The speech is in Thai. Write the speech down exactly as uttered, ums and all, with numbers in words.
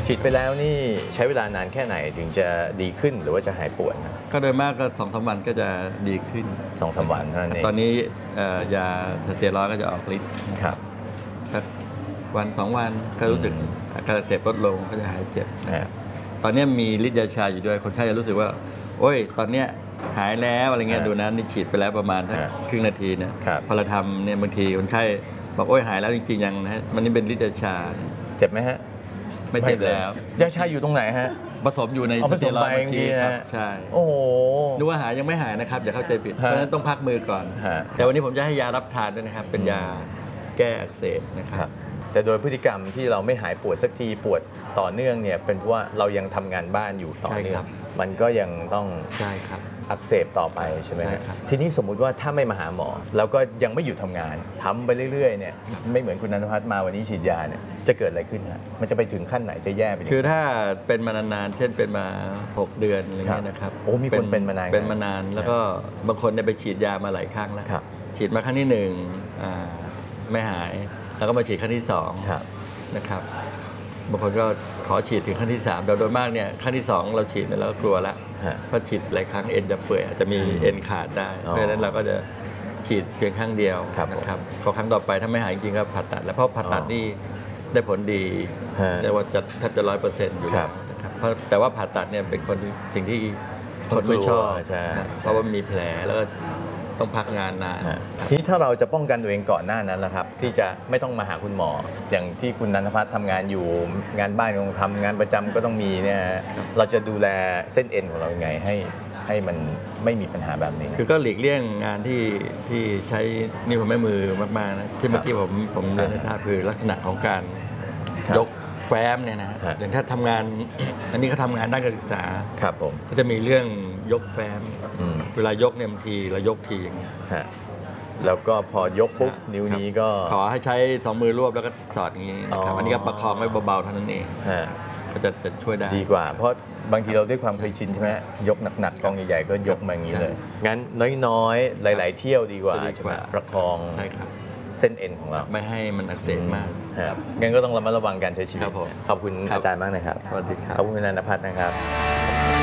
ฉีดไปแล้วนี่ใช้เวลานานแค่ไหนถึงจะดีขึ้นหรือว่าจะหายปวดนะก็โดยมากก็สองสามวันก็จะดีขึ้นสองสามวันเท่านั้นเองตอนนี้ยาสเตียรอยด์ก็จะออกฤทธิ์ครับสักวันสองวันก็รู้สึกอาการอักเสบลดลงก็จะหายเจ็บตอนนี้มีฤทธิ์ยาชาอยู่ด้วยคนไข้จะรู้สึกว่าโอ้ยตอนเนี้ยหายแล้วอะไรเงี้ยดูนะนี่ฉีดไปแล้วประมาณครึ่งนาทีเนี่ยพอเราทำเนี่ยบางทีคนไข้บอกโอ้ยหายแล้วจริงๆยังนะมันนี่เป็นฤทธิ์ยาชาเจ็บไหมฮะไม่เจ็บแล้วยาชาอยู่ตรงไหนฮะผสมอยู่ในสเตียรอยด์เมื่อกี้ครับใช่โอ้โหดูว่าหายยังไม่หายนะครับอย่าเข้าใจผิดเพราะฉะนั้นต้องพักมือก่อนแต่วันนี้ผมจะให้ยารับทานด้วยนะครับเป็นยาแก้อักเสบนะครับแต่โดยพฤติกรรมที่เราไม่หายปวดสักทีปวดต่อเนื่องเนี่ยเป็นเพราะว่าเรายังทำงานบ้านอยู่ต่อเนื่องมันก็ยังต้องใช่ครับอักเสบต่อไปใช่ไหมครับทีนี้สมมุติว่าถ้าไม่มาหาหมอแล้วก็ยังไม่หยุดทำงานทำไปเรื่อยๆเนี่ยไม่เหมือนคุณนันทพัฒน์มาวันนี้ฉีดยาเนี่ยจะเกิดอะไรขึ้นฮะมันจะไปถึงขั้นไหนจะแย่ไปคือถ้าเป็นมานานๆเช่นเป็นมาหกเดือนอะไรเงี้ยนะครับโอ้มีคนเป็นมานานเป็นมานานแล้วก็บางคนเนี่ยไปฉีดยามาหลายครั้งแล้วฉีดมาครั้งที่หนึ่งไม่หายแล้วก็มาฉีดครั้งที่สองนะครับบางคนก็ขอฉีดถึงขั้นที่สามโดยมากเนี่ยขั้นที่สองเราฉีดแล้วกลัวละเพราะฉีดหลายครั้งเอ็นจะเปื่อยอาจจะมีเอ็นขาดได้เพราะฉะนั้นเราก็จะฉีดเพียงครั้งเดียวนะครับพอครั้งต่อไปถ้าไม่หายจริงๆก็ผ่าตัดแล้วเพราะผ่าตัดนี่ได้ผลดีเรียกว่าจะแทบจะร้อยเปอร์เซ็นต์อยู่แล้วนะครับเพราะแต่ว่าผ่าตัดเนี่ยเป็นคนสิ่งที่คนไม่ชอบเพราะว่ามีแผลแล้วก็ต้องพักงานนานทีนี้ถ้าเราจะป้องกันตัวเองก่อนหน้านั้นนะครับที่จะไม่ต้องมาหาคุณหมออย่างที่คุณนันทพัฒน์ทำงานอยู่งานบ้านต้องทำงานประจำก็ต้องมีเนี่ยเราจะดูแลเส้นเอ็นของเรายังไงให้ให้มันไม่มีปัญหาแบบนี้คือก็หลีกเลี่ยงงานที่ที่ใช้นิ้วแม่มือมากๆนะที่เมื่อกี้ผมผมเรียนให้ทราบคือลักษณะของการยกแฟ้มเนี่ยนะอย่างถ้าทำงานอันนี้เขาทำงานด้านการศึกษาครับผมก็จะมีเรื่องยกแฟ้มเวลายกเนี่ยบางทีเรายกทีอย่างนี้แล้วก็พอยกปุ๊บนิ้วนี้ก็ขอให้ใช้สองมือรวบแล้วก็สอดอย่างนี้นะครับอันนี้ก็ประคองไว้เบาๆเท่านั้นเองก็จะจะช่วยได้ดีกว่าเพราะบางทีเราด้วยความเคยชินใช่ไหมยกหนักๆกองใหญ่ๆก็ยกมาอย่างนี้เลยงั้นน้อยๆหลายๆเที่ยวดีกว่าใช่ไหมประคองใช่ครับเส้นเอ็นของเราไม่ให้มันอักเสบมากงั้นก็ต้องระมัดระวังการใช้ชีวิตขอบคุณอาจารย์มากนะครับสวัสดีครับขอบคุณนันทพัฒน์นะครับ